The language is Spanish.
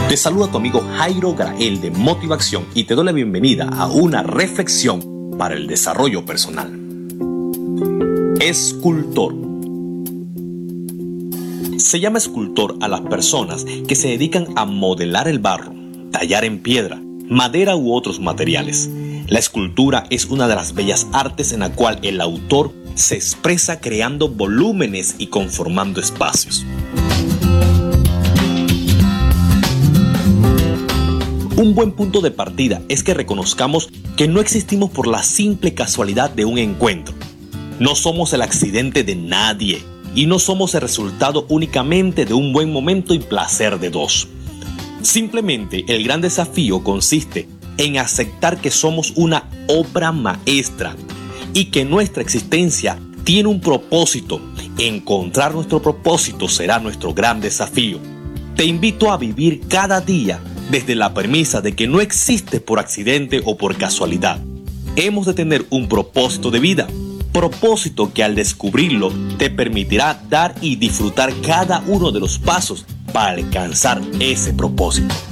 Te saluda tu amigo Jairo Grael de Motivación y te doy la bienvenida a una reflexión para el desarrollo personal. Escultor. Se llama escultor a las personas que se dedican a modelar el barro, tallar en piedra, madera u otros materiales. La escultura es una de las bellas artes en la cual el autor se expresa creando volúmenes y conformando espacios. Un buen punto de partida es que reconozcamos que no existimos por la simple casualidad de un encuentro. No somos el accidente de nadie y no somos el resultado únicamente de un buen momento y placer de dos. Simplemente el gran desafío consiste en aceptar que somos una obra maestra y que nuestra existencia tiene un propósito. Encontrar nuestro propósito será nuestro gran desafío. Te invito a vivir cada día desde la premisa de que no existe por accidente o por casualidad. Hemos de tener un propósito de vida, propósito que al descubrirlo te permitirá dar y disfrutar cada uno de los pasos para alcanzar ese propósito.